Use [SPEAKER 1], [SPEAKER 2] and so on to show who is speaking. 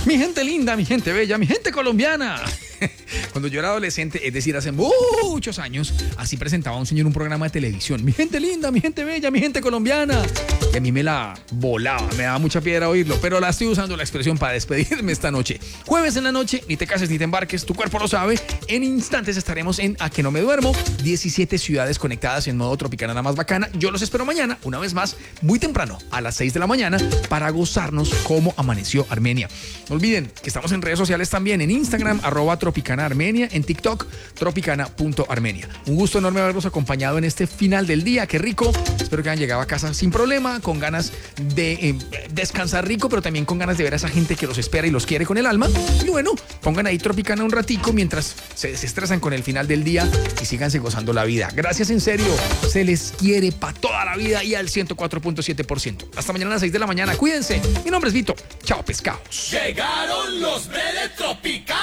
[SPEAKER 1] Mi gente linda, mi gente bella, mi gente colombiana. Cuando yo era adolescente, es decir, hace muchos años, así presentaba un señor un programa de televisión. Mi gente linda, mi gente bella, mi gente colombiana. Y a mí me la volaba, me daba mucha piedra oírlo, pero la estoy usando la expresión para despedirme esta noche. Jueves en la noche, ni te cases ni te embarques, tu cuerpo lo sabe. En instantes estaremos en A Que No Me Duermo, 17 ciudades conectadas en modo Tropicana la más bacana. Yo los espero mañana, una vez más, muy temprano, a las 6 de la mañana, para gozarnos cómo amaneció Armenia. No olviden que estamos en redes sociales también, en Instagram, @TropicanaArmenia, en TikTok, tropicana.armenia. Un gusto enorme haberlos acompañado en este final del día, qué rico. Espero que hayan llegado a casa sin problema, con ganas de descansar rico, pero también con ganas de ver a esa gente que los espera y los quiere con el alma. Y bueno, pongan ahí Tropicana un ratico mientras se desestresan con el final del día y síganse gozando la vida. Gracias en serio, se les quiere para toda la vida y al 104.7%. Hasta mañana a las 6 de la mañana, cuídense. Mi nombre es Vito. Chao, pescados.
[SPEAKER 2] Llegaron los Tropicana.